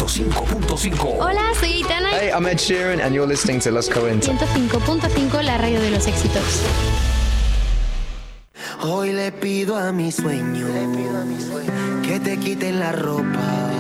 105.5. Hola, soy Aitana. Hey, I'm Ed Sheeran and you're listening to Los 40. 105.5, la radio de los éxitos. Hoy le pido a mi sueño que te quiten la ropa.